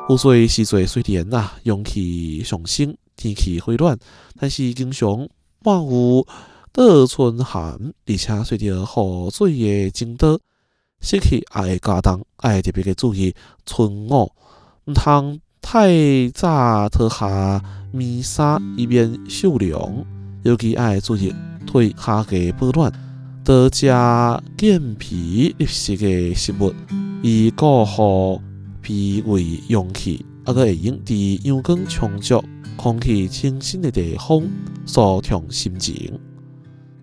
有水时节虽然阳气上升，天气回暖，但是经常漫有倒春寒，而且随着雨水的增多，湿气也会加重，要特别的注意春捂，唔通太早脱下棉衫，以免受凉。尤其要注意对下嘅保暖，多食健脾利湿嘅食物，以固护脾胃阳气，还佫会用伫阳光充足、空气清新的地方舒畅心情。